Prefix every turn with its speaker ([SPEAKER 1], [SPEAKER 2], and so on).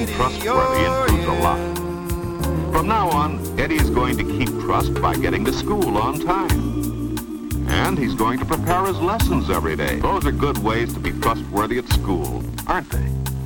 [SPEAKER 1] Trustworthy includes a lot. From now on, Eddie is going to keep trust by getting to school on time. And he's going to prepare his lessons every day. Those are good ways to be trustworthy at school, aren't they?